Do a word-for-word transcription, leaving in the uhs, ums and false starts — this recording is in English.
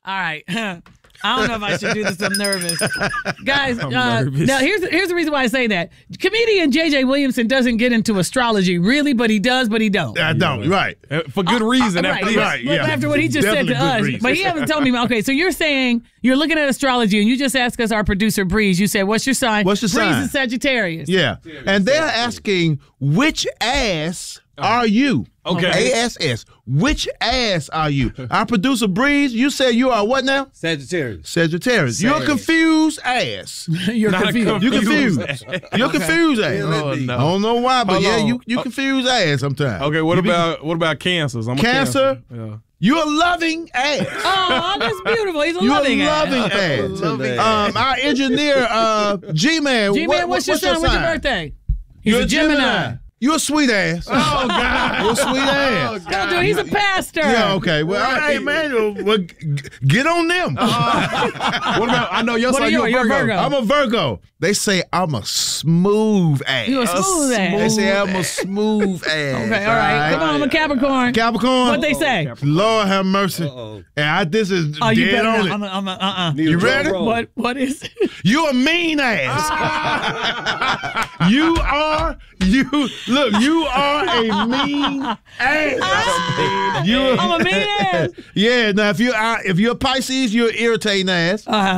All right. I don't know if I should do this. I'm nervous. Guys, I'm uh, nervous. now here's, here's the reason why I say that. Comedian J J Williamson doesn't get into astrology, really, but he does, but he don't. I don't, right. Uh, For good reason. Uh, after right, this. right, yeah. After what he just Definitely said to good us. reason. But he hasn't told me. Okay, so you're saying you're looking at astrology and you just asked us, our producer, Breeze, you said, what's your sign? What's your Breeze sign? is Sagittarius. Yeah. And they're asking, which ass are you? Okay. A S S. Which ass are you? Our producer, Breeze, you said you are what now? Sagittarius. Sagittarius. You're a confused ass. You're Not a confused. You confused confused. You're confused ass. Oh, I no. don't know why, but Hold yeah, on. you you Oh. confused ass sometimes. Okay, what You be- about what about cancers? I'm a Cancer? Yeah. You're a loving ass. Oh, that's beautiful. He's a You're loving a ass. loving ass. Loving Um, our engineer, uh, G-Man. G-Man, what- what's your sign? What's your birthday? He's You're a Gemini. You're a sweet ass. Oh, God. You're a sweet ass. Don't do it. He's a pastor. Yeah, okay. Well, all right, man. Well, g- get on them. What about? I know your What are sign. you? You're a You're a Virgo. Virgo. I'm a Virgo. They say I'm a smooth ass. You a smooth ass. They say I'm a smooth ass. Okay, all right. Come on, I'm a Capricorn. Capricorn. What they say? Lord have mercy. Uh-oh. And I, this is Oh, you dead better on not. I'm it. a, I'm a, uh-uh. Need a You drum ready? roll. What, what is it? You a mean ass. you are, you, look, you are a mean ass. You, I'm a mean ass. yeah, now if you're, uh, if you're a Pisces, you're an irritating ass. Uh-huh.